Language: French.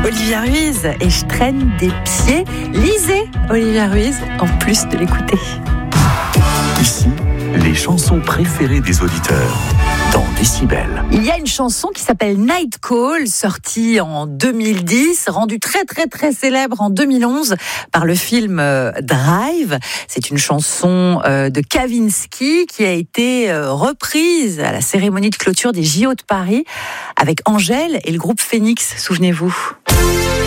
Olivia Ruiz et je traîne des pieds. Lisez Olivia Ruiz en plus de l'écouter. Ici, les chansons préférées des auditeurs dans Décibel. Il y a une chanson qui s'appelle Night Call, sortie en 2010, rendue très très très célèbre en 2011 par le film Drive. C'est une chanson de Kavinsky qui a été reprise à la cérémonie de clôture des JO de Paris avec Angèle et le groupe Phoenix, souvenez-vous.